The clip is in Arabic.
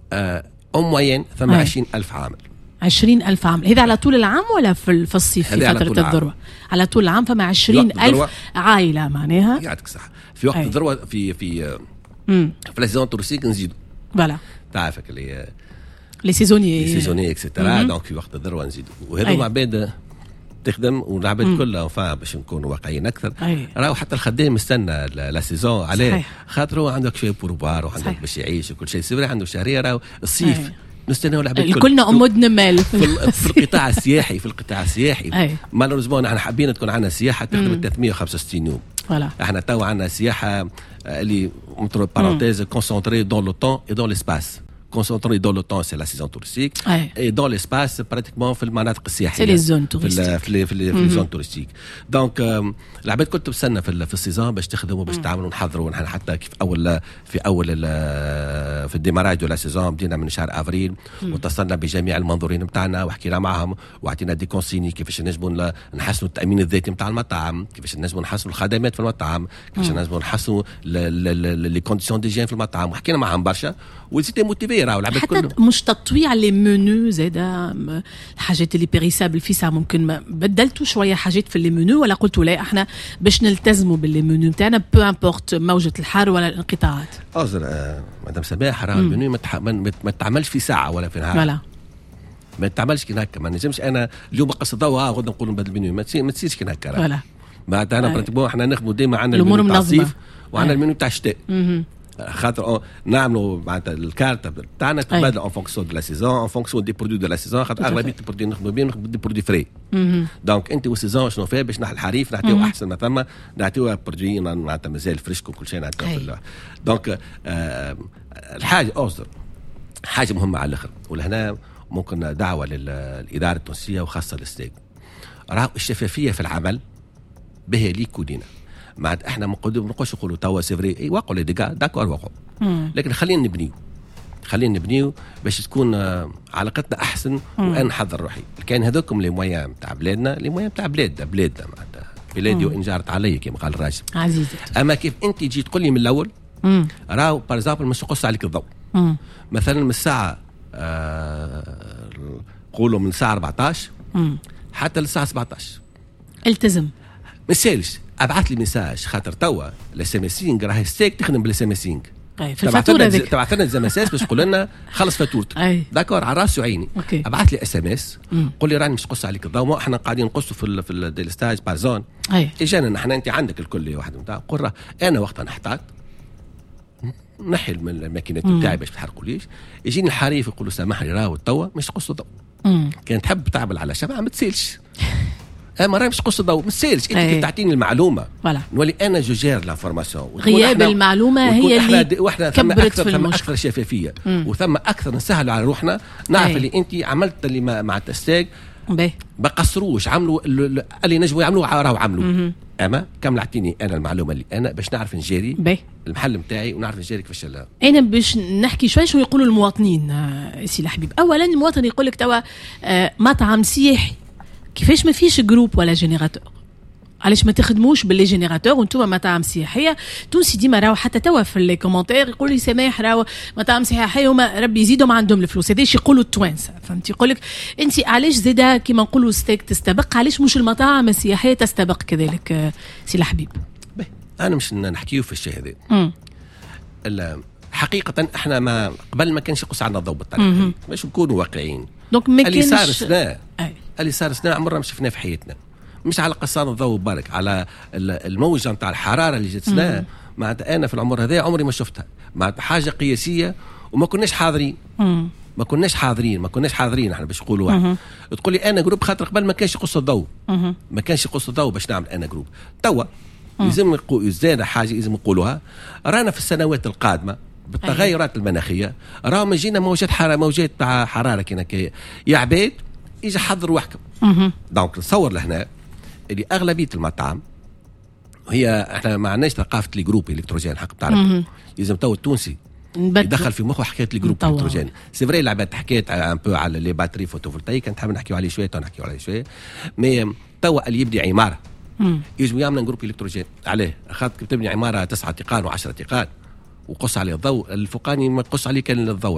أو موين ثم 20,000 عامل. 20,000 عامل، هذا على طول العام ولا في الصيف في فترة الذروة؟ على طول العام، فما 20,000 عائلة معناها. يعطيك صح. في وقت الذروة في السيزون تورستيك نزيدوا. فوالا. تعرفك اللي لي سيزوني اكسترا، دونك في وقت الذروة نزيدوا، وهذو عباد تخدم والعباد كلها باش نكونوا واقعيين اكثر. راهو حتى الخدام يستنى لا سيزون عليه، خاطر هو عندك شويه بوربار وعندك باش يعيش وكل شيء. سيبري عنده شهريه، راهو الصيف نستناو العباد كلنا أمود نمال في القطاع السياحي. في القطاع السياحي مالوريزمون احنا حابين تكون عندنا سياحه تخدم 365 يوم. احنا تو عندنا سياحه اللي entre parenthèses concentrée dans le temps et dans l'espace. Concentré dans le temps, c'est la saison touristique. Et dans l'espace, pratiquement, في المناطق السياحية. C'est les zones touristiques. في les zones touristiques. Donc, العباد كنت بستنى في السيزون باش تخدموا باش تعملوا نحضروا. نحن حتى كيف في الديماراج دو لا سيزون بدينا من شهر افريل، واتصلنا بجميع المنظورين بتاعنا وحكينا معهم وعطينا دي كونسيني كيفاش نجموا نحسنوا التأمين الذاتي نتاع المطعم، كيفاش نجموا نحسنوا الخدمات في المطعم، كيفاش نجموا نحسنوا لي كونديسيون ديجين في المطعم، وحكينا معهم برشا وزيتي موتيفي. حتى مش تطويع لي منو زاده الحاجات اللي بيريسابل في ساعه، ممكن ما بدلتوا شويه حاجات في اللي منو، ولا قلتوا لا احنا باش نلتزموا باللي منو نتاعنا بو امبورت موجه الحر ولا الانقطاعات؟ مدام سماح، راه المنو ما تعملش في ساعه ولا في نهار. ما تعملش كي هكا. ما نجمش انا اليوم قص الضوء غدا نقول نبدل المنيو، ما تصيرش كي هكا. ما انا براتيكمون احنا نخدموا ديما عندنا المنيو تاع الصيف وعندنا المنيو تاع الشتاء. خاطر نعملوا معناتها الكارت تاعنا تبادل ان فونكسيون دو لا سيزون، ان فونكسيون دي برودوي دو لا سيزون، خاطر اغلبيه البرودوي نخدموا بهم دي برودوي فري. دونك انت والسيزون شنو فيها باش نحل الحريف نعطيو احسن ما ثم نعطيو برودوي معناتها مازال فريشك وكل شيء نعطيو. دونك الحاجه حاجه مهمه على الاخر، ولهنا ممكن دعوه للاداره التونسيه وخاصه للستيك، راهو الشفافيه في العمل به ليك ولينا. ما احنا ما نقولش نقولوا توا سيفري وقعوا لي ديكا داكور وقعوا، لكن خلينا نبنيو باش تكون علاقتنا احسن وانا نحضر روحي. كان هذوكم لي مويان تاع بلادنا، لي مويان تاع بلادنا معناتها بلادي وان جارت علي كما قال الراجل عزيزي. اما كيف انت تجي تقول لي من الاول راهو بارزامبل مش نقص عليك الضوء، مثلا من الساعه قولوا من الساعه 14 حتى للساعه 17 التزم. ما سالش ابعث لي ميساج، خاطر توا الاس ام اسينغ راهي ستيك تخدم بالاس ام اسينغ في الفاتوره هذيك تبعث لنا زمساس باش تقول لنا خلص فاتورتك. داكور على راسي وعيني. ابعث لي اس ام اس قول لي راني مش قص عليك الضوء، احنا قاعدين نقصوا في الستاج بازون. اجانا نحن انت عندك الكل واحد نتاع قرة انا وقتها نحتاط نحي الماكينات بتاعي باش ما تحرقوليش، يجيني الحريف يقول له سامحني راهو توا مش تقص الضوء. كان تحب تعمل على شمعة ما تسالش، اما راهي مش قصه ضوء ما تسالش انت كي تعطيني المعلومه نولي انا جوجير لافورماسيون. غياب المعلومه هي اللي واحنا ثم اكثر شفافيه وثم اكثر نسهل على روحنا. نعرف اللي انت عملت اللي مع التستاج ما قصروش، عملوا اللي نجموا يعملوه راهو عملوا. اما كم عطيني انا المعلومه اللي انا باش نعرف نجاري المحل نتاعي ونعرف نجاري كيفاش. انا باش نحكي شو يقولوا المواطنين سي الحبيب. اولا المواطن يقول لك توا مطعم سياحي كيفاش ما فيش جروب ولا جينيراتور؟ علاش ما تخدموش باللي جينيراتور وانتم مطاعم سياحيه تونسي؟ ديما راهو حتى توا في لي كومونتير يقول لي سماح راهو مطاعم سياحيه وما ربي يزيدوا ما عندهم الفلوس. هذاش يقولوا التوانسه، فهمتي؟ يقول لك انت علاش زاده كيما نقولوا ستيك تستبق، علاش مش المطاعم السياحيه تستبق كذلك سي الحبيب؟ انا مش نحكيو في الشيء هذا. حقيقه احنا ما قبل ما كانش يقص عندنا الضوء بالطريقه باش نكونوا واقعيين. دونك ما كانش اللي صار سنة عمرنا ما شفناه في حياتنا، مش على قصان الضوء برك، على الموجة نتاع الحرارة اللي جات سنة. معناتها أنا في العمر هذا عمري ما شفتها، معناتها حاجة قياسية وما كناش حاضرين. ما كناش حاضرين احنا باش نقولوا واحد تقول لي أنا جروب، خاطر قبل ما كانش يقص الضوء ما كانش يقص الضوء باش نعمل أنا جروب. توا لازم يزداد حاجة لازم نقولوها، رانا في السنوات القادمة بالتغيرات المناخية راهو ما جينا موجات تاع حرارة كي يا عباد يجي حضر وحكم. دونك نصور لهنا اللي اغلبيه المطاعم هي احنا ما عندناش ثقافه لي جروب الكتروجين حق تعرف. لازم تو التونسي يدخل في مخه حكايه لي جروب الكتروجين. سي فري لعبت حكيت ان بو على لي باتري فوتوفولتايك كنت حاب نحكيو عليه شويه مي توا اللي يبدي عماره يجب يعمل جروب الكتروجين عليه، خاطر تبني عماره 9 تيقان و10 تيقان وقص عليه الضوء الفوقاني ما تقص عليه كان الضوء